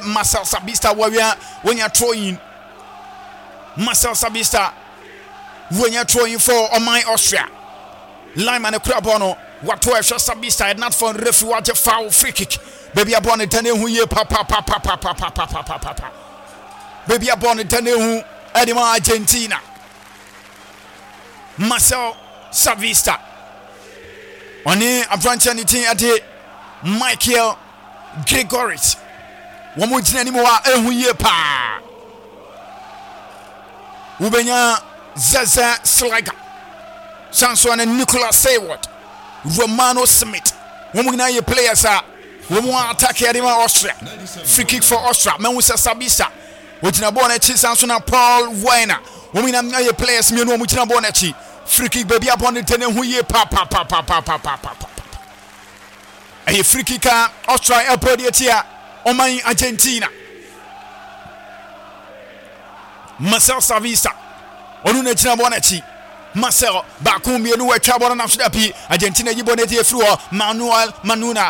Marcel Sabitzer when you're throwing. Marcel Sabitzer when you're throwing for Oman Austria. Lyman Krabono, what to Sabitzer had not for referee what a foul free kick. Baby upon it, who ye papa. Baby upon it, who Edema Argentina. Marcel Sabitzer. Oni abranche ni tin ade Michael Gregoris. Wo mo gina ni mo a ehuye pa. Ubenya Zaza Slager. Sanso and Nicholas Sayward. Romano Smith. Wo mo gina ye players a wo mo attack Edema Austria. Free kick for Austria. Menwusa Sabitzer. Wo gina ball na chi Sanso na Paul Weiner. Wo mo gina ye players me no mo gina ball na chi. Free kick baby upon the ten who ye pa. A free kick Austria Apodiatia Oman Argentina. Marcel Sabitzer Onune China Bonechi. Marcel Bakumbi and Wetchabon Afshapi Argentina Yiboneti through Manuel Manuna